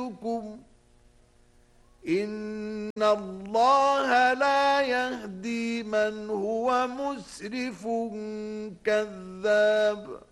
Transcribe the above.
إن الله لا يهدي من هو مسرف كذاب